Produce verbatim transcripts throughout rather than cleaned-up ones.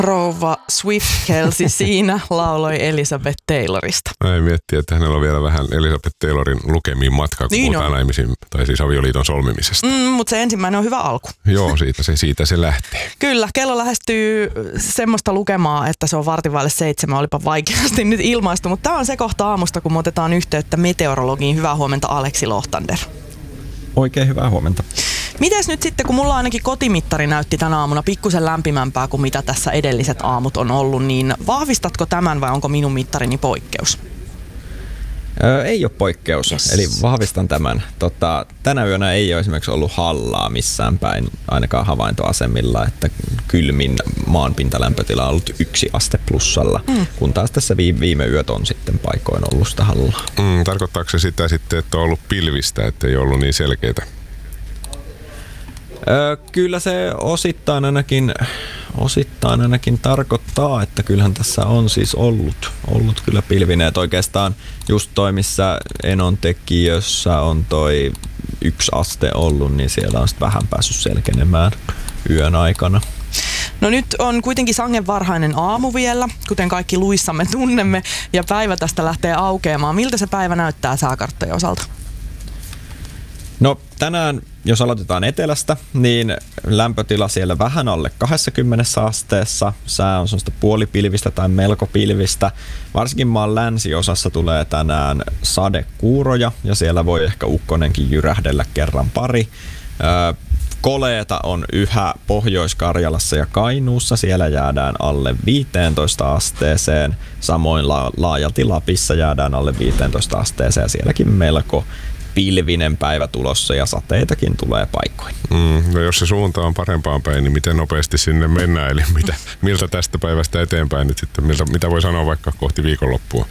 rouva Swift-Kelsey siinä lauloi Elizabeth Taylorista. Mä miettiä, että hänellä on vielä vähän Elizabeth Taylorin lukemiin matkaa, kun niin puhutaan naimisiin, tai siis avioliiton solmimisesta. Mm, mutta se ensimmäinen on hyvä alku. Joo, siitä se, siitä se lähtee. Kyllä, kello lähestyy semmoista lukemaa, että se on vartin vaille seitsemän, olipa vaikeasti nyt ilmaistu, mutta tämä on se kohta aamusta, kun me otetaan yhteyttä meteorologiin. Hyvää huomenta, Aleksi Lohtander. Oikein hyvää huomenta. Mites nyt sitten, kun mulla ainakin kotimittari näytti tänä aamuna pikkusen lämpimämpää kuin mitä tässä edelliset aamut on ollut, niin vahvistatko tämän vai onko minun mittarini poikkeus? Öö, ei ole poikkeus, yes. Eli vahvistan tämän. Tota, tänä yönä ei ole esimerkiksi ollut hallaa missään päin, ainakaan havaintoasemilla, että kylmin maanpintalämpötila on ollut yksi aste plussalla, mm. kun taas tässä viime yöt on sitten paikoin ollut sitä hallaa. Mm, tarkoittaako se sitä sitten, että on ollut pilvistä, että ei ollut niin selkeitä? Öö, kyllä se osittain ainakin, osittain ainakin tarkoittaa, että kyllähän tässä on siis ollut, ollut kyllä pilvineet. Oikeastaan just toi, missä Enon tekijössä on toi yksi aste ollut, niin siellä on sitten vähän päässyt selkenemään yön aikana. No nyt on kuitenkin sangen varhainen aamu vielä, kuten kaikki luissamme tunnemme, ja päivä tästä lähtee aukeamaan. Miltä se päivä näyttää sääkarttojen osalta? No tänään, jos aloitetaan etelästä, niin lämpötila siellä vähän alle kaksikymmentä asteessa. Sää on sellaista puolipilvistä tai melko pilvistä. Varsinkin maan länsiosassa tulee tänään sadekuuroja ja siellä voi ehkä ukkonenkin jyrähdellä kerran pari. Öö, koleeta on yhä Pohjois-Karjalassa ja Kainuussa. Siellä jäädään alle viisitoista asteeseen. Samoin la- laajalti Lapissa jäädään alle viisitoista asteeseen ja sielläkin melko pilvinen päivä tulossa ja sateitakin tulee paikkoihin. Mm, no jos se suunta on parempaan päin, niin miten nopeasti sinne mennään? Eli mitä, miltä tästä päivästä eteenpäin nyt sitten, miltä, mitä voi sanoa vaikka kohti viikonloppua?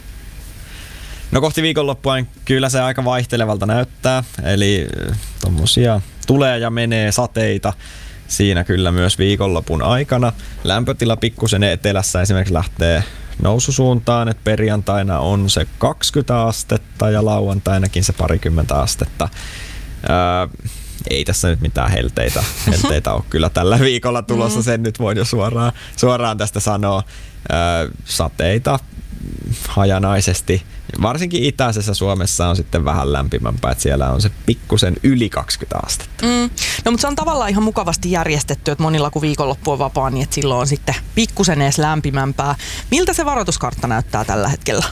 No kohti viikonloppua niin kyllä se aika vaihtelevalta näyttää. Eli tommosia tulee ja menee sateita siinä kyllä myös viikonlopun aikana. Lämpötila pikkusen etelässä esimerkiksi lähtee noususuuntaan, että perjantaina on se kaksikymmentä astetta ja lauantainakin se parikymmentä astetta. Ää, ei tässä nyt mitään helteitä, helteitä ole kyllä tällä viikolla tulossa, sen nyt voin jo suoraan, suoraan tästä sanoa. Ää, sateita hajanaisesti. Varsinkin itäisessä Suomessa on sitten vähän lämpimämpää, että siellä on se pikkusen yli kaksikymmentä astetta. Mm. No mutta se on tavallaan ihan mukavasti järjestetty, että monilla kun viikonloppu on vapaa, niin että silloin on sitten pikkusen edes lämpimämpää. Miltä se varoituskartta näyttää tällä hetkellä?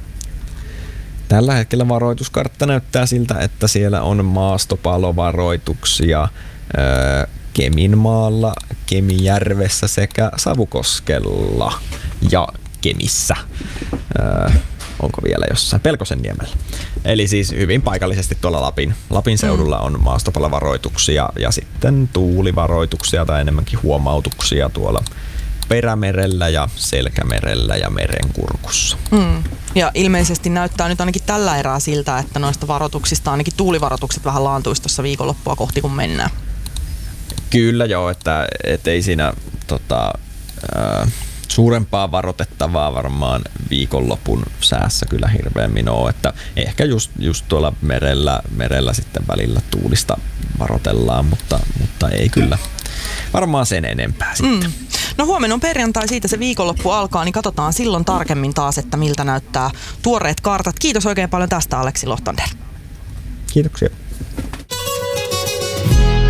Tällä hetkellä varoituskartta näyttää siltä, että siellä on maastopalovaroituksia öö, Keminmaalla, Kemijärvessä sekä Savukoskella ja Kemissä. Öö, onko vielä jossain Pelkosenniemellä. Eli siis hyvin paikallisesti tuolla Lapin, Lapin seudulla on maastopalovaroituksia ja sitten tuulivaroituksia tai enemmänkin huomautuksia tuolla Perämerellä ja Selkämerellä ja Merenkurkussa. Mm. Ja ilmeisesti näyttää nyt ainakin tällä erää siltä, että noista varoituksista ainakin tuulivaroitukset vähän laantuisi tuossa viikonloppua kohti kun mennään. Kyllä joo, että et ei siinä tota, ää, suurempaa varoitettavaa varmaan viikonlopun säässä kyllä hirveämmin ole, että ehkä just, just tuolla merellä, merellä sitten välillä tuulista varoitellaan, mutta, mutta ei kyllä varmaan sen enempää sitten. Mm. No huomenna on perjantai, siitä se viikonloppu alkaa, niin katsotaan silloin tarkemmin taas, että miltä näyttää tuoreet kartat. Kiitos oikein paljon tästä, Aleksi Lohtander. Kiitoksia.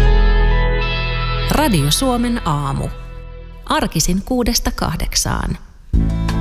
Radio Suomen aamu. Arkisin kuudesta kahdeksaan.